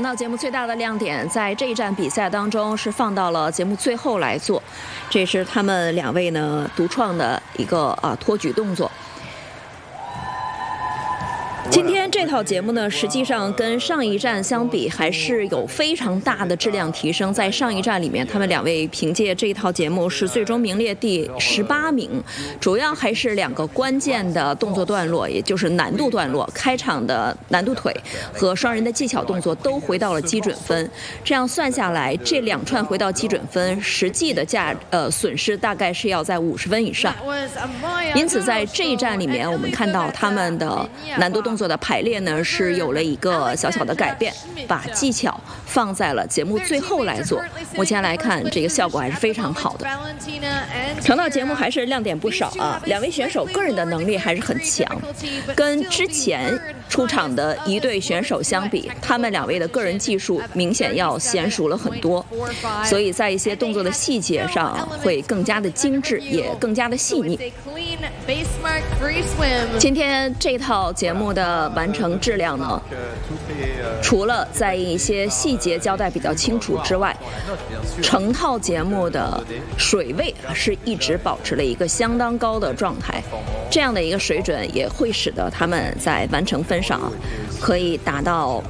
谈到节目最大的亮点，在这一站比赛当中是放到了节目最后来做，这是他们两位呢独创的一个托举动作。今天这套节目呢，实际上跟上一站相比，还是有非常大的质量提升。在上一站里面，他们两位凭借这套节目是最终名列第18名，主要还是两个关键的动作段落，也就是难度段落，开场的难度腿和双人的技巧动作都回到了基准分。这样算下来，这两串回到基准分，实际的损失大概是要在50分以上。因此，在这一站里面，我们看到他们的难度动作的排列呢是有了一个小小的改变，把技巧放在了节目最后来做。目前来看，这个效果还是非常好的。成套节目还是亮点不少啊，两位选手个人的能力还是很强，跟之前出场的一对选手相比，他们两位的个人技术明显要娴熟了很多，所以在一些动作的细节上会更加的精致，也更加的细腻。今天这套节目的完成质量呢，除了在一些细节交代比较清楚之外，成套节目的水位是一直保持了一个相当高的状态，这样的一个水准也会使得他们在完成分上可以达到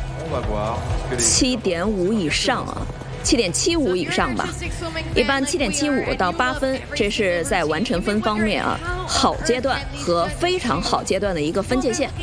7.5以上7.75以上吧，一般7.75到8分，这是在完成分方面好阶段和非常好阶段的一个分界线。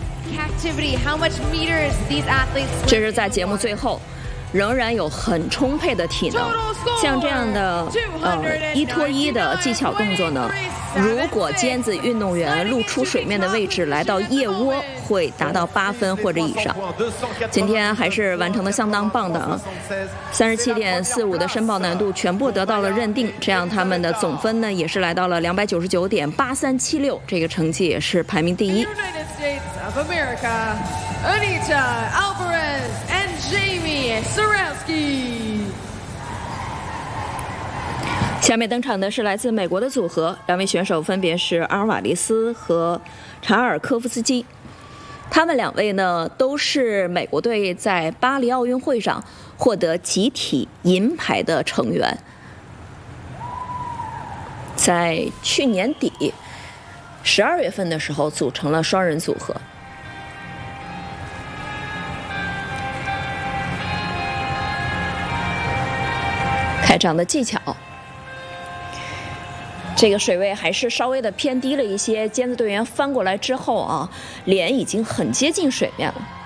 这是在节目最后仍然有很充沛的体能，像这样的1拖1的技巧动作呢，如果尖子运动员露出水面的位置来到腋窝，会达到8分或者以上。今天还是完成的相当棒的37.45的申报难度全部得到了认定，这样他们的总分呢也是来到了299.8376，这个成绩也是排名第1。下面登场的是来自美国的组合，两位选手分别是阿尔瓦利斯和查尔科夫斯基。他们两位呢都是美国队在巴黎奥运会上获得集体银牌的成员，在去年底12月份的时候组成了双人组合。开场的技巧，这个水位还是稍微的偏低了一些，尖子队员翻过来之后脸已经很接近水面了。